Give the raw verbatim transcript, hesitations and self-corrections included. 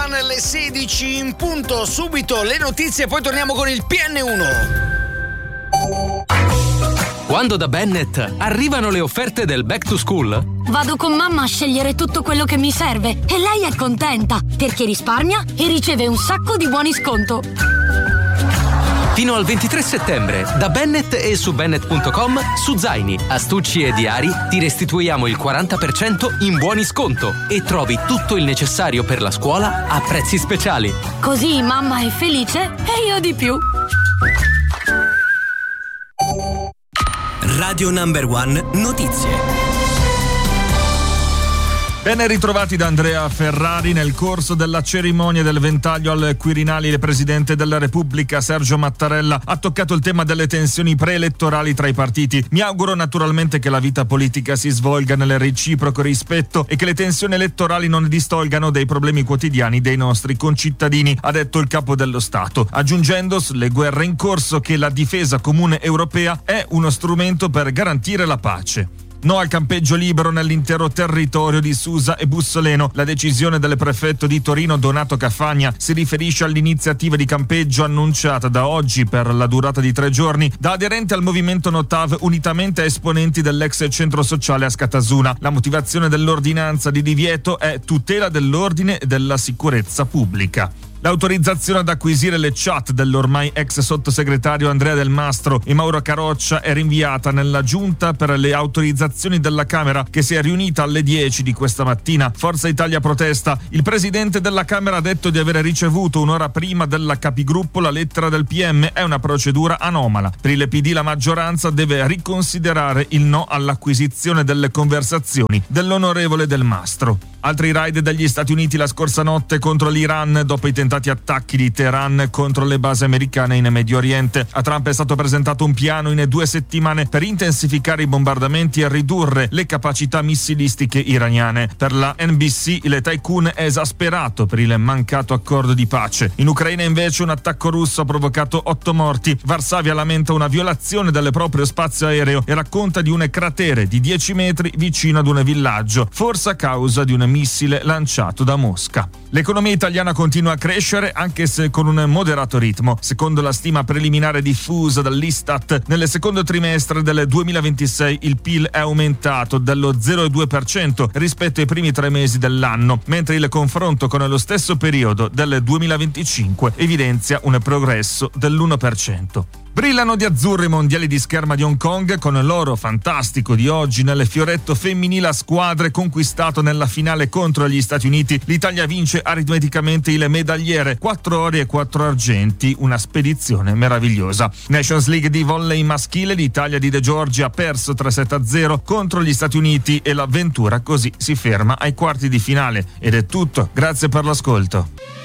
One, le sedici in punto, subito le notizie, poi torniamo con il P N uno. Quando da Bennett arrivano le offerte del Back to School, vado con mamma a scegliere tutto quello che mi serve e lei è contenta perché risparmia e riceve un sacco di buoni sconto. Fino al ventitré settembre, da Bennett e su Bennett punto com, su zaini, astucci e diari ti restituiamo il quaranta per cento in buoni sconto e trovi tutto il necessario per la scuola a prezzi speciali. Così mamma è felice e io di più. Radio Number One Notizie. Ben ritrovati da Andrea Ferrari. Nel corso della cerimonia del ventaglio al Quirinale, il Presidente della Repubblica Sergio Mattarella ha toccato il tema delle tensioni preelettorali tra i partiti. Mi auguro naturalmente che la vita politica si svolga nel reciproco rispetto e che le tensioni elettorali non distolgano dai problemi quotidiani dei nostri concittadini, ha detto il Capo dello Stato, aggiungendo sulle guerre in corso che la difesa comune europea è uno strumento per garantire la pace. No al campeggio libero nell'intero territorio di Susa e Bussoleno. La decisione del prefetto di Torino Donato Caffagna si riferisce all'iniziativa di campeggio annunciata da oggi per la durata di tre giorni da aderenti al movimento Notav unitamente a esponenti dell'ex centro sociale a Scatasuna. La motivazione dell'ordinanza di divieto è tutela dell'ordine e della sicurezza pubblica. L'autorizzazione ad acquisire le chat dell'ormai ex sottosegretario Andrea Del Mastro e Mauro Caroccia è rinviata nella giunta per le autorizzazioni della Camera, che si è riunita alle dieci di questa mattina. Forza Italia protesta. Il presidente della Camera ha detto di aver ricevuto un'ora prima della capigruppo la lettera del P M. È una procedura anomala. Per il P D la maggioranza deve riconsiderare il no all'acquisizione delle conversazioni dell'onorevole Del Mastro. Altri raid degli Stati Uniti la scorsa notte contro l'Iran dopo i tentati attacchi di Teheran contro le basi americane in Medio Oriente. A Trump è stato presentato un piano in due settimane per intensificare i bombardamenti e ridurre le capacità missilistiche iraniane. Per la N B C il tycoon è esasperato per il mancato accordo di pace. In Ucraina invece un attacco russo ha provocato otto morti. Varsavia lamenta una violazione del proprio spazio aereo e racconta di un cratere di dieci metri vicino ad un villaggio, forse a causa di un missile lanciato da Mosca. L'economia italiana continua a crescere, anche se con un moderato ritmo. Secondo la stima preliminare diffusa dall'Istat, nel secondo trimestre del duemilaventisei il P I L è aumentato dello zero virgola due per cento rispetto ai primi tre mesi dell'anno, mentre il confronto con lo stesso periodo del duemilaventicinque evidenzia un progresso dell'uno per cento. Brillano di azzurro i mondiali di scherma di Hong Kong con l'oro fantastico di oggi nel fioretto femminile a squadre conquistato nella finale contro gli Stati Uniti. L'Italia vince aritmeticamente il medagliere, quattro ori e quattro argenti, una spedizione meravigliosa. Nations League di volley maschile, l'Italia di De Giorgi ha perso tre sette a zero contro gli Stati Uniti e l'avventura così si ferma ai quarti di finale. Ed è tutto, grazie per l'ascolto.